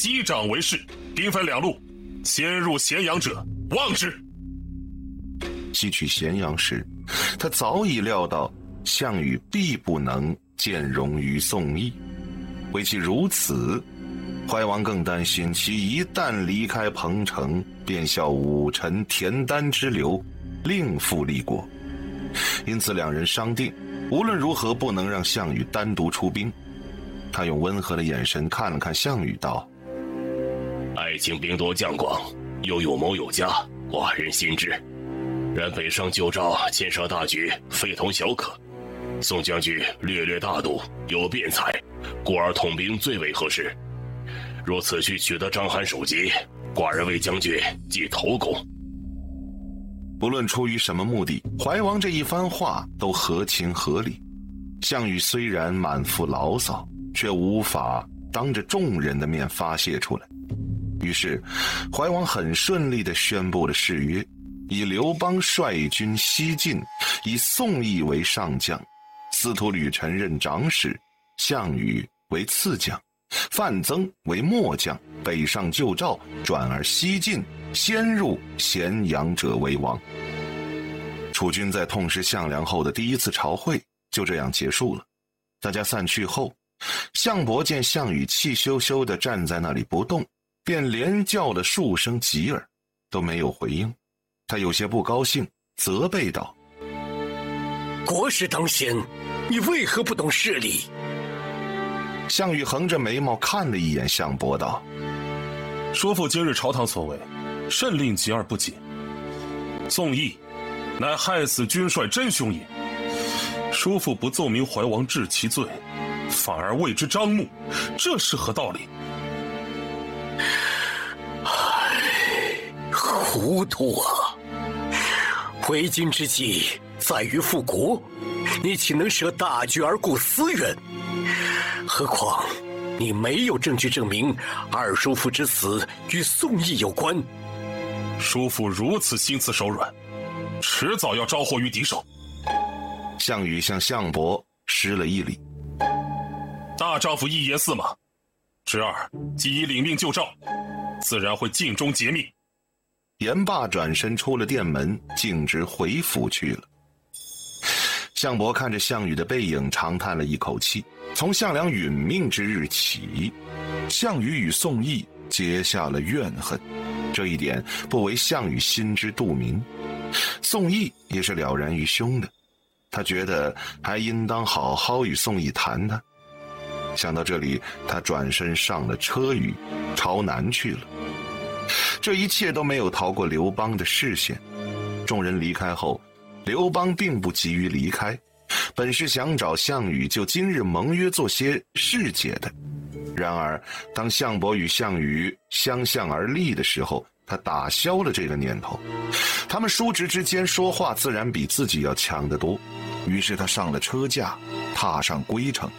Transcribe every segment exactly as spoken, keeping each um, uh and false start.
击掌为誓，兵分两路，先入咸阳者望之。 西取咸阳时，他早已料到项羽必不能见容于宋义，为其如此，怀王更担心其一旦离开彭城，便效武臣田丹之流，另复立国。因此两人商定，无论如何不能让项羽单独出兵。他用温和的眼神看了看项羽，道： 爱卿兵多将广，又有谋有家，寡人心知。然北上救赵，牵涉大局，非同小可。宋将军略略大度，有辩才，故而统兵最为合适。若此去取得章邯首级，寡人为将军记头功。 不论出于什么目的，怀王这一番话都合情合理。项羽虽然满腹牢骚，却无法当着众人的面发泄出来。于是怀王很顺利地宣布了誓约，以刘邦率军西进，以宋义为上将，司徒吕臣任长史，项羽为次将，范增为末将，北上救赵，转而西进，先入咸阳者为王。楚军在痛失项梁后的第一次朝会就这样结束了。大家散去后，项伯见项羽气羞羞地站在那里不动，便连叫了数声吉尔，都没有回应。他有些不高兴，责备道： 国事当先，你为何不懂事理？ 项羽横着眉毛看了一眼项伯，道： 叔父今日朝堂所为，甚令吉而不解。宋义乃害死军帅真凶也，叔父不奏明怀王治其罪，反而为之张目，这是何道理？ 唉，糊涂啊！为今之计在于复国，你岂能舍大局而顾私怨？何况你没有证据证明二叔父之死与宋义有关。 叔父如此心慈手软，迟早要招祸于敌手。 项羽向项伯施了一礼： 大丈夫一言驷马，侄儿既已领命救赵，自然会尽忠竭命。 言罢转身出了殿门，径直回府去了。项伯看着项羽的背影，长叹了一口气。从项梁殒命之日起，项羽与宋义结下了怨恨，这一点不为项羽心知肚明。宋义也是了然于胸的，他觉得还应当好好与宋义谈谈。想到这里，他转身上了车舆，朝南去了。这一切都没有逃过刘邦的视线。众人离开后，刘邦并不急于离开，本是想找项羽就今日盟约做些事解的。然而当项伯与项羽相向而立的时候，他打消了这个念头。他们叔侄之间说话自然比自己要强得多。于是他上了车驾，踏上归程。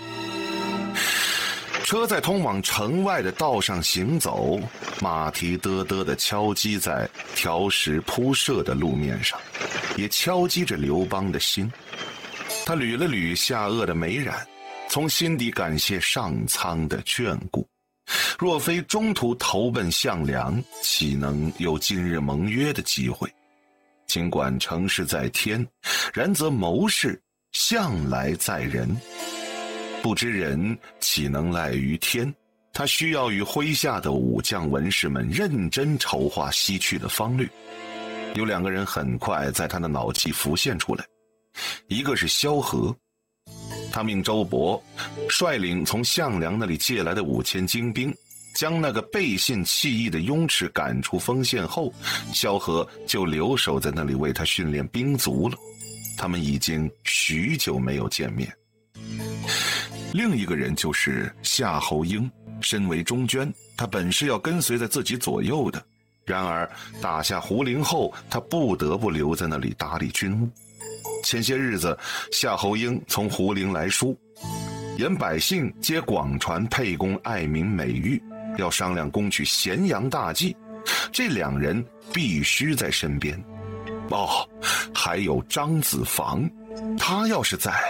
车在通往城外的道上行走，马蹄嘚嘚地敲击在条石铺设的路面上，也敲击着刘邦的心。他捋了捋下颚的眉髯，从心底感谢上苍的眷顾。若非中途投奔项梁，岂能有今日盟约的机会？尽管成事在天，然则谋事向来在人。不知人岂能赖于天？他需要与麾下的武将文士们认真筹划西去的方略。有两个人很快在他的脑际浮现出来，一个是萧何。他命周勃率领从项梁那里借来的五千精兵，将那个背信弃义的雍齿赶出丰县后，萧何就留守在那里为他训练兵卒了。他们已经许久没有见面。另一个人就是夏侯婴，身为中涓，他本是要跟随在自己左右的，然而打下胡陵后，他不得不留在那里打理军务。前些日子，夏侯婴从胡陵来书，言百姓皆广传沛公爱民美玉，要商量攻取咸阳大计，这两人必须在身边。哦，还有张子房，他要是在，